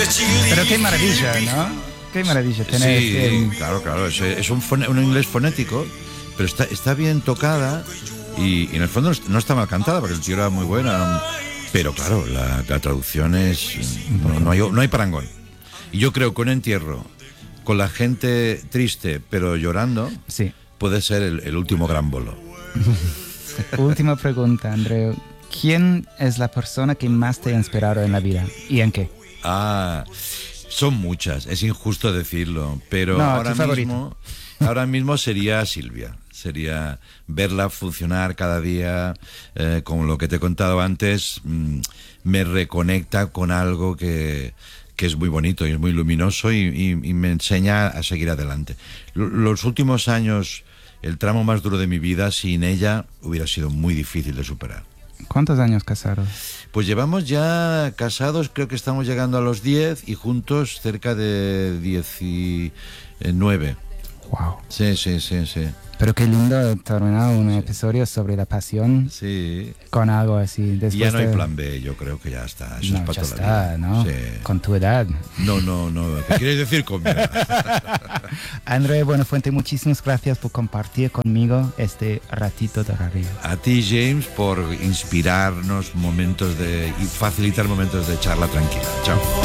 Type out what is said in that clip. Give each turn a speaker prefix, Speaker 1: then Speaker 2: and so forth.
Speaker 1: Pero qué maravilla, ¿no? Qué maravilla tener...
Speaker 2: Sí, claro. Es un inglés fonético, pero está bien tocada y en el fondo no está mal cantada porque el tío era muy bueno. Pero claro, la traducción es... No hay parangón. Y yo creo que un entierro con la gente triste pero llorando
Speaker 1: Sí.
Speaker 2: puede ser el último gran bolo.
Speaker 1: Última pregunta, Andreu. ¿Quién es la persona que más te ha inspirado en la vida? ¿Y en qué?
Speaker 2: Son muchas, es injusto decirlo, pero
Speaker 1: No,
Speaker 2: ahora mismo sería Silvia. Sería verla funcionar cada día, con lo que te he contado antes, me reconecta con algo que es muy bonito y es muy luminoso y me enseña a seguir adelante. Los últimos años, el tramo más duro de mi vida, sin ella hubiera sido muy difícil de superar.
Speaker 1: ¿Cuántos años casados?
Speaker 2: Pues llevamos ya casados, creo que estamos llegando a los 10 y juntos cerca de 19.
Speaker 1: Wow.
Speaker 2: Sí.
Speaker 1: Pero qué lindo terminar un episodio sobre la pasión
Speaker 2: Sí.
Speaker 1: con algo así.
Speaker 2: Y ya no hay plan B, yo creo que ya está. Eso es para
Speaker 1: ya
Speaker 2: toda
Speaker 1: está,
Speaker 2: la vida.
Speaker 1: ¿no?
Speaker 2: Sí.
Speaker 1: Con tu edad.
Speaker 2: No. ¿Qué quieres decir con mi edad?
Speaker 1: Andreu Buenafuente, muchísimas gracias por compartir conmigo este ratito de radio.
Speaker 2: A ti, James, por inspirarnos y facilitar momentos de charla tranquila. Chao.